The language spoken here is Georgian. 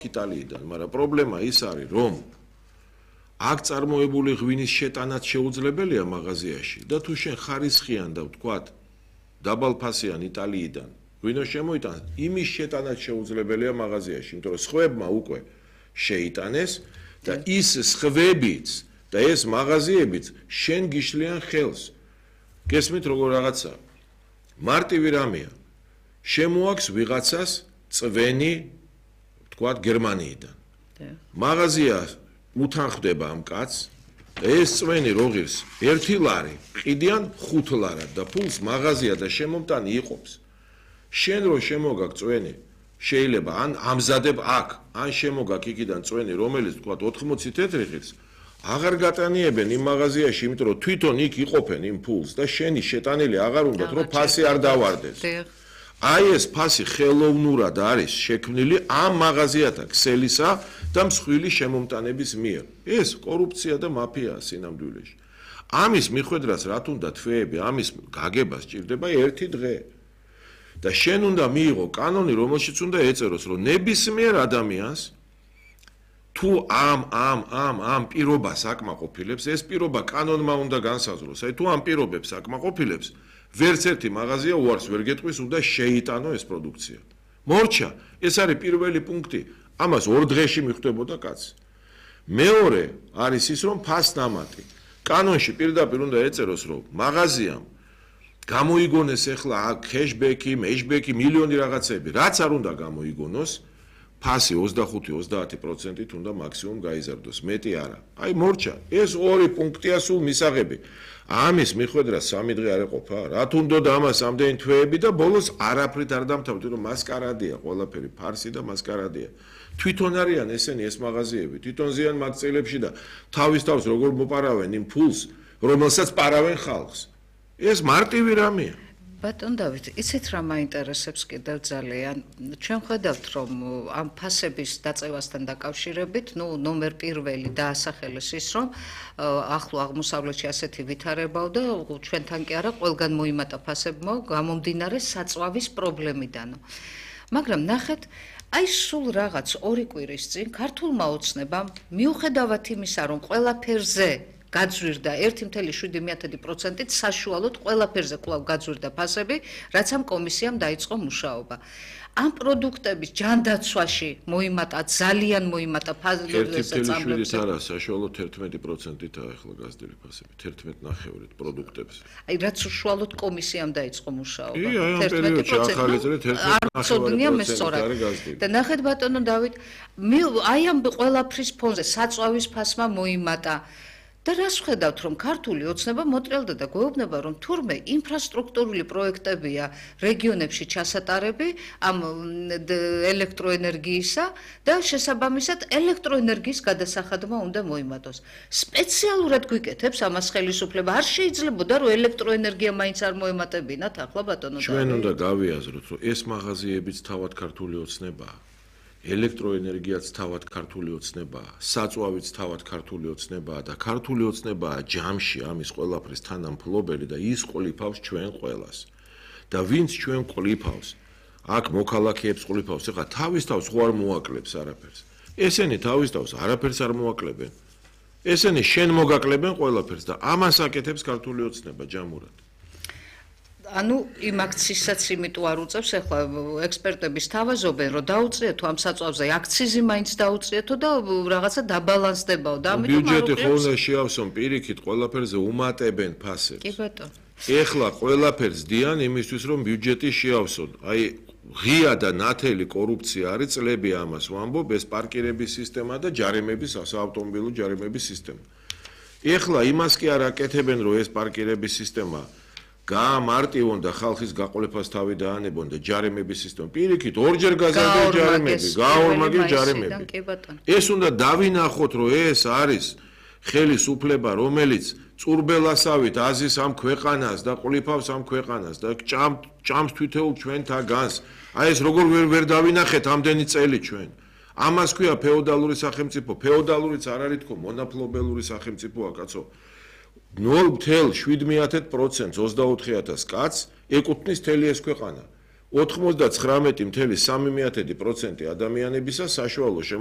იტალიიდან, მაგრამ პრობლემა ის არის, რომ აქ წარმოებული ღვინის შეტანაც შეუძლებელია მაღაზიაში და თუ შენ ხარისხიან და ვთქვათ დაბალფასიან იტალიიდან ღვინო შემოიტანს, იმის შეტანაც შეუძლებელია მაღაზიაში, იმიტომ რომ სხვებმა უკვე შეიტანეს და ის სხვებიც და ეს მაღაზიებიც შენ გიშლიან ხელს. გესმით როგორ რაღაცა? მარტივი რამეა. შემოაქვს ვიღაცას წვენი ვთქვათ გერმანიიდან. მაღაზია უთანხდება ამ კაცს და ეს წვენი რო ღირს 1 ლარი, ყიდიან 5 ლარად და ფულს მაღაზია და შემომტანი იყოფს. შენ რო შემოგაკ წვენი შეიძლება ან ამზადებ აქ, ან შემოგაკ იქიდან წვენი, რომელიც ვთქვათ 80 თეთრი ღირს, აღარ გატანიებენ იმ მაღაზიაში, იმიტომ რომ თვითონ იქ იყოფენ იმ ფულს და შენი შეტანილი აღარ უნდათ, რომ ფასი არ დავარდეს. აი ეს ფასი ხელოვნურად არის შექმნილი ამ მაღაზიათა ქსელისა და მსხვილი შემომტანების მიერ. ეს კორუფცია და მაფიაა სინამდვილეში. ამის მიხვედრას რა თუნდა თვეები, ამის გაგება სჭირდება 1 დღე. და შენ უნდა მიიღო კანონი, რომელშიც უნდა ეწეროს, რომ ნებისმიერ ადამიანს თუ ამ პირობას აკმაყოფილებს, ეს პირობა კანონმა უნდა განსაზღვროს. აი თუ ამ პირობებს აკმაყოფილებს, ვერც ერთი მაღაზია უარს ვერ გეტყვის, უნდა შეიტანო ეს პროდუქცია. მორჩა, ეს არის პირველი პუნქტი. ამას 2 დღეში მიხვდებოდა კაცი. მეორე არის ის, რომ ფასნამატი. კანონში პირდაპირ უნდა ეწეროს, რომ მაღაზიამ გამოიგონეს ახლა ქეშბექი, მეშბექი, მილიონი რაღაცები, რაც არ უნდა გამოიგონოს, ფასი 25-30%-ით უნდა მაქსიმუმ გაიზარდოს, მეტი არა. აი მორჩა, ეს 2 პუნქტია სულ მისაღები. ამის მიხვედრა 3 დღე არ ეყოფა, რა თუნდოდა ამას ამდენი თვეები და ბოლოს არაფრით არ დამთავრდა, რომ მასკარადია, ყველაფერი ფარსი და მასკარადია. თვითონ არიან ესენი ეს მაღაზიები, თვითონ ზიან მათ წელებში და თავის თავს როგორ მოპარავენ იმ ფულს, რომელსაც პარავენ ხალხს. ეს მარტივი რამეა. ბატონ დავით, იცით რა მაინტერესებს კიდევ ძალიან? ჩვენ ხედავთ, რომ ამ ფასების დაწევასთან დაკავშირებით, ნომერ პირველი დაასახელეს ის, რომ ახლო აღმოსავლეთში ასეთი ვითარებაო და ჩვენთან კი არა, ყველგან მოიმატა ფასებმა გამომდინარე საწვავის პრობლემიდანო. მაგრამ ნახეთ, აი სულ რაღაც 2 კვირის წინ ქართულმა ოცნებამ მიუხედავად იმისა, რომ ყველაფერზე გაძვირდა 1.7%-ით საშუალოდ ყველაფერზე კვლავ გაძვირდა ფასები, რაც ამ კომისიამ დაიწყო მუშაობა. ამ პროდუქტების ჯანდაცვაში მოიმატა, ძალიან მოიმატა ფასები. 1.7-ით არა, საშუალოდ 11%-ითაა ახლა გაზრდილი ფასები, 11.9%-ით პროდუქტებს. აი რაც უშუალოდ კომისიამ დაიწყო მუშაობა. 11%. და ნახეთ ბატონო დავით, აი ამ ყველაფრის ფონზე საწვავის ფასმა მოიმატა. და რას ხედავთ, რომ ქართული ოცნება მოტრიალდა და გვეუბნება, რომ თურმე ინფრასტრუქტურული პროექტებია რეგიონებში ჩასატარები ამ ელექტროენერგიისა და შესაბამისად ელექტროენერგიის გადასახადმა უნდა მოიმატოს. სპეციალურად გვიკეთებს ამას ხელისუფლება, არ შეიძლებოდა რომ ელექტროენერგია მაინც არ მოემატებინათ ახლა ბატონო. ჩვენ უნდა გავიაზროთ, რომ ეს მაღაზიებიც თავად ქართული ოცნებაა. ელექტროენერგიაც თავად ქართული ოცნებაა, საწვავიც თავად ქართული ოცნებაა და ქართული ოცნებაა ჯამში ამის ყველაფრის თანამფლობელი და ის ყოლიფავს ჩვენ ყველას. და ვინც ჩვენ ყოლიფავს, აქ მოქალაქეებს ყოლიფავს, ეხლა თავის თავს ხო არ მოაკლებს არაფერს. ესენი თავის თავს არაფერს არ მოაკლებენ. ესენი შენ მოგაკლებენ ყველაფერს და ამას აკეთებს ქართული ოცნება ჯამურად. ანუ იმ აქციზსაც იმიტომ არ უწევს, ახლა ექსპერტების თავაზობენ, რომ დაუწიეთო ამ საწვავზე აქციზი მაინც დაუწიეთო და რაღაცა დაბალანსდებაო და ამიტომ ბიუჯეტი ხო უნდა შეავსონ პირიქით ყველაფერზე უმატებენ ფასებს. კი ბატონო. ეხლა ყველაფერს დიან იმისთვის რომ ბიუჯეტი შეავსონ. აი ღია და ნათელი კორუფცია არის წლები ამას ვამბობ, ეს პარკირების სისტემა და ჯარიმების საავტომობილო ჯარიმების სისტემა. ეხლა იმას კი არ აკეთებენ, რომ ეს პარკირების სისტემა გაამარტივონ და ხალხის გაყოლებას თავი დაანებონ და ჯარიმების სისტემა. პირიქით ორჯერ გაზარდა ჯარიმები, გაორმაგეს ჯარიმები. ეს უნდა დავინახოთ, რომ ეს არის ხელისუფლება, რომელიც წურბელასავით აზის ამ ქვეყანას და ყოლიფავს ამ ქვეყანას და ჭამს თვითეულ ჩვენთაგანს. აი ეს როგორ ვერ დავინახეთ ამდენი წელი ჩვენ. ამას ქვია ფეოდალური სახელმწიფო, ფეოდალურიც არ არის თქო, მონაპლობელური სახელმწიფოა კაცო. 0.7%, 24,000 კაცს ეკუთვნის მთელი ეს ქვეყანა. 99.3% ადამიანებისა საშუალო